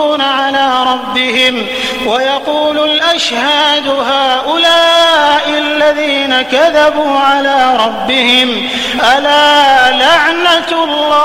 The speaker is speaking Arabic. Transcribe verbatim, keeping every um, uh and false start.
على ربهم ويقول الأشهاد هؤلاء الذين كذبوا على ربهم ألا لعنة الله